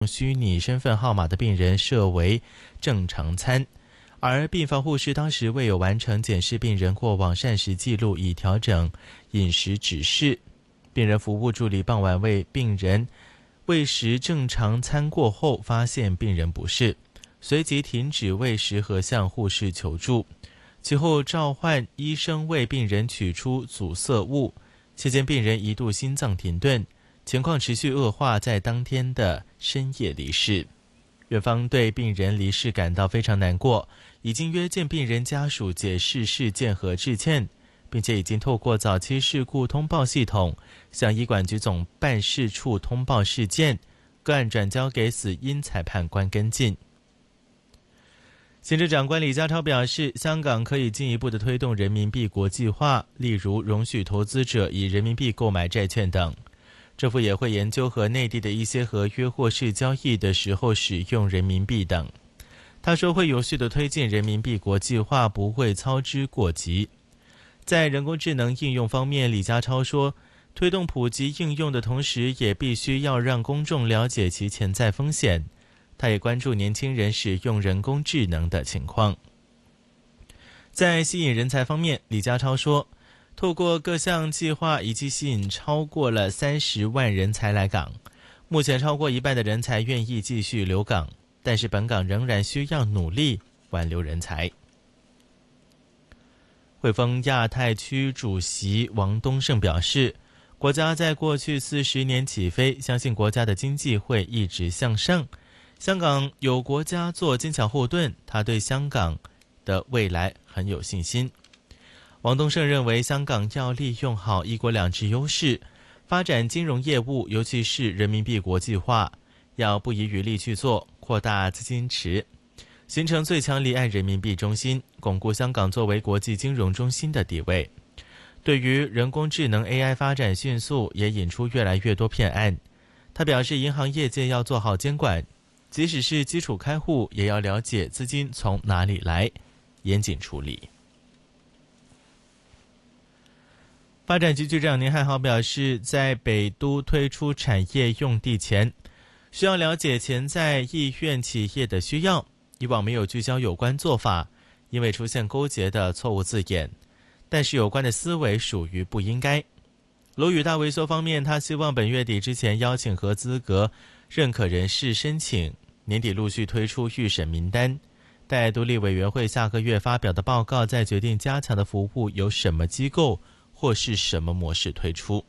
虚拟身份号码的病人设为正常餐，而病房护士当时未有完成检视病人过往膳食记录以调整饮食指示。病人服务助理傍晚为病人喂食正常餐过后，发现病人不适，随即停止喂食和向护士求助。其后召唤医生为病人取出阻塞物，期间病人一度心脏停顿，情况持续恶化，在当天的深夜离世。院方对病人离世感到非常难过，已经约见病人家属解释事件和致歉，并且已经透过早期事故通报系统向医管局总办事处通报事件，个案转交给死因裁判官跟进。行政长官李家超表示，香港可以进一步的推动人民币国际化，例如容许投资者以人民币购买债券等。政府也会研究和内地的一些合约或是交易的时候使用人民币等。他说会有序的推进人民币国际化，不会操之过急。在人工智能应用方面，李家超说，推动普及应用的同时，也必须要让公众了解其潜在风险。他也关注年轻人使用人工智能的情况。在吸引人才方面，李家超说，透过各项计划已经吸引超过了30万人才来港，目前超过一半的人才愿意继续留港，但是本港仍然需要努力挽留人才。汇丰亚太区主席王东胜表示，国家在过去40年起飞，相信国家的经济会一直向上。香港有国家做坚强后盾，他对香港的未来很有信心。王东胜认为，香港要利用好一国两制优势，发展金融业务，尤其是人民币国际化，要不遗余力去做，扩大资金池，形成最强离岸人民币中心，巩固香港作为国际金融中心的地位。对于人工智能 AI 发展迅速，也引出越来越多骗案。他表示，银行业界要做好监管，即使是基础开户，也要了解资金从哪里来，严谨处理。发展局局长宁汉豪表示，在北都推出产业用地前，需要了解潜在意愿企业的需要，以往没有聚焦有关做法，因为出现勾结的错误字眼，但是有关的思维属于不应该。楼宇大维修方面，他希望本月底之前邀请合资格认可人士申请，年底陆续推出预审名单，待独立委员会下个月发表的报告，再决定加强的服务由什么机构或是什么模式推出。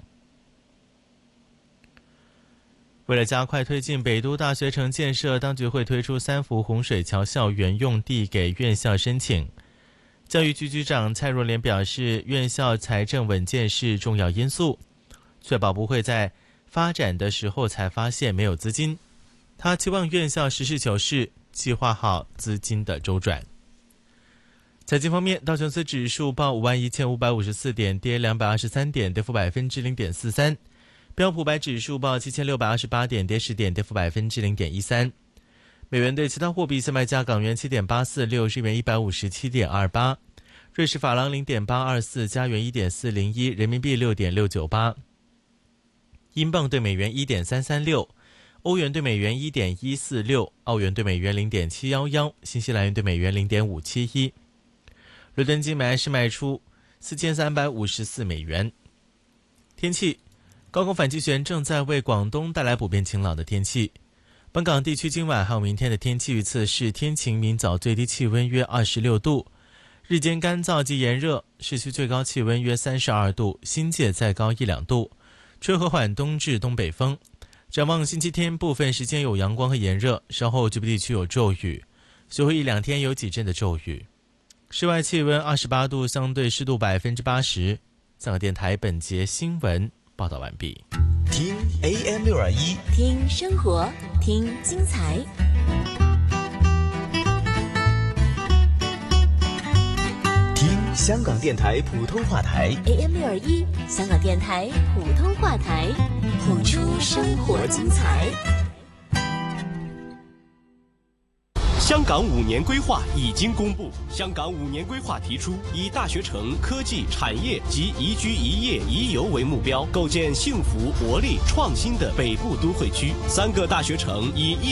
为了加快推进北都大学城建设，当局会推出3幅洪水桥校园用地给院校申请。教育局局长蔡若莲表示，院校财政稳健是重要因素，确保不会在发展的时候才发现没有资金。他期望院校实事求是，计划好资金的周转。财经方面，道琼斯指数报51554点，跌223点，跌幅0.43%。标普百指数报7628点，跌10点，跌幅0.13%。美元对其他货币现卖价：港元7.846，日元157.28，瑞士法郎0.824，加元1.401，人民币6.698，英镑对美元1.336，欧元对美元1.146，澳元对美元0.711，新西兰元对美元0.571。伦敦金买是卖出4354美元。天气，高空反气旋正在为广东带来普遍晴朗的天气。本港地区今晚还有明天的天气预测是天晴，明早最低气温约26度，日间干燥及炎热，市区最高气温约32度，新界再高1-2度，吹和缓东至东北风。展望星期天，部分时间有阳光和炎热，稍后局部地区有骤雨，随后1-2天有几阵的骤雨。室外气温28度，相对湿度80%。香港电台本节新闻报道完毕。 听 AM621， 听生活，听精彩。 听香港电台普通话台 AM621，香港电台普通话台，谱出生活精彩。 香港5年规划已经公布。香港5年规划提出，以大学城、科技、产业及宜居宜业宜游为目标，构建幸福、活力、创新的北部都会区。3个大学城以